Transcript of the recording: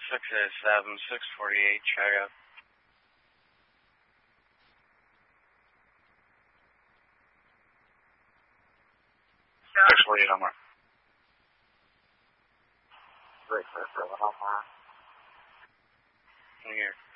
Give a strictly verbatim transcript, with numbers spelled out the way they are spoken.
six eight seven, six forty-eight, check out. six forty-eight, Omar. Great, sir, for the Omar. Here.